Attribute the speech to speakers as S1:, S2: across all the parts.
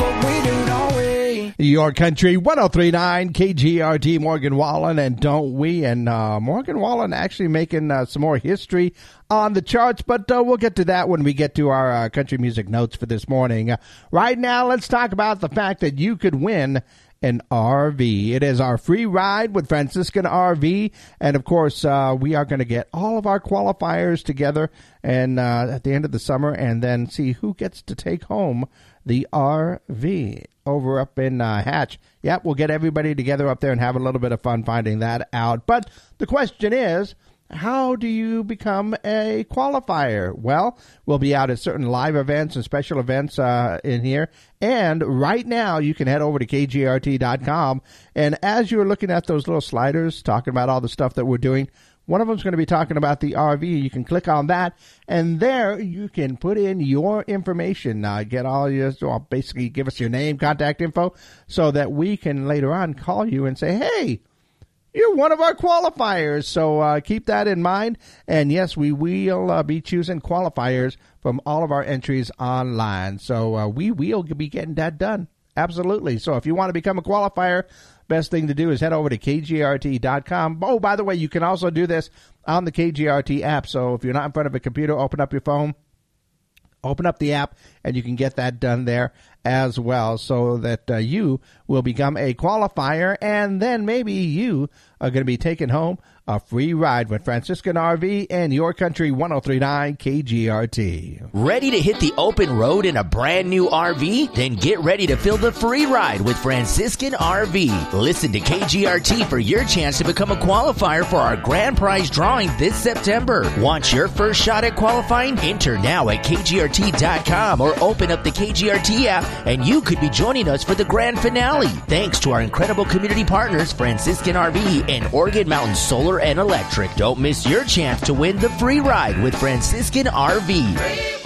S1: what we do, don't we?
S2: Your Country 103.9 KGRT, Morgan Wallen, and don't we? And Morgan Wallen actually making some more history on the charts, but we'll get to that when we get to our country music notes for this morning. Right now, let's talk about the fact that you could win an RV. It is our free ride with Franciscan RV, and of course, we are going to get all of our qualifiers together and at the end of the summer, and then see who gets to take home the RV over up in Hatch. Yep, we'll get everybody together up there and have a little bit of fun finding that out. But the question is, how do you become a qualifier? Well, we'll be out at certain live events and special events in here. And right now, you can head over to KGRT.com. And as you're looking at those little sliders, talking about all the stuff that we're doing, one of them is going to be talking about the RV. You can click on that, and there you can put in your information. Get all your, well, basically give us your name, contact info, so that we can later on call you and say, hey, you're one of our qualifiers. So keep that in mind. And yes, we will be choosing qualifiers from all of our entries online. So we will be getting that done. Absolutely. So if you want to become a qualifier, best thing to do is head over to KGRT.com. Oh, by the way, you can also do this on the KGRT app. So if you're not in front of a computer, open up your phone, open up the app, and you can get that done there as well, so that you will become a qualifier, and then maybe you are going to be taking home a free ride with Franciscan RV and Your Country 103.9 KGRT.
S3: Ready to hit the open road in a brand new RV? Then get ready to fill the free ride with Franciscan RV. Listen to KGRT for your chance to become a qualifier for our grand prize drawing this September. Want your first shot at qualifying? Enter now at KGRT.com or open up the KGRT app, and you could be joining us for the grand finale. Thanks to our incredible community partners, Franciscan RV and Oregon Mountain Solar and Electric. Don't miss your chance to win the free ride with Franciscan RV.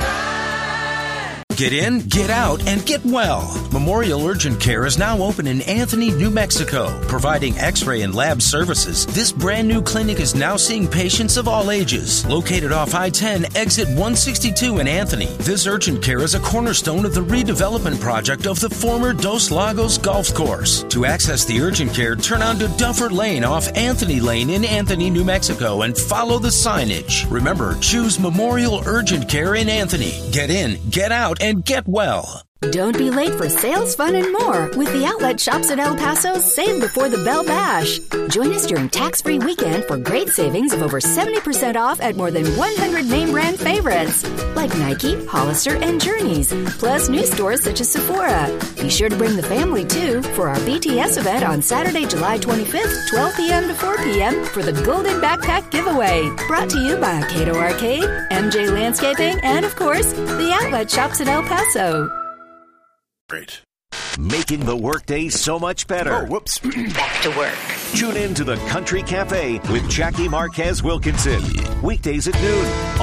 S4: Get in, get out, and get well. Memorial Urgent Care is now open in Anthony, New Mexico, providing x-ray and lab services. This brand new clinic is now seeing patients of all ages. Located off I-10, exit 162 in Anthony, this urgent care is a cornerstone of the redevelopment project of the former Dos Lagos Golf Course. To access the urgent care, turn onto Duffer Lane off Anthony Lane in Anthony, New Mexico, and follow the signage. Remember, choose Memorial Urgent Care in Anthony. Get in, get out, and get well.
S5: Don't be late for sales, fun, and more with the outlet shops at El Paso's Save Before the Bell Bash. Join us during tax-free weekend for great savings of over 70% off at more than 100 name brand favorites like Nike, Hollister, and Journeys, plus new stores such as Sephora. Be sure to bring the family, too, for our BTS event on Saturday, July 25th, 12 p.m. to 4 p.m. for the Golden Backpack Giveaway. Brought to you by Cato Arcade, MJ Landscaping, and, of course, the outlet shops at El Paso.
S6: Great.
S7: Making the workday so much better.
S6: Oh, whoops.
S8: Back to work.
S7: Tune in to the Country Cafe with Jackie Marquez Wilkinson. Weekdays at noon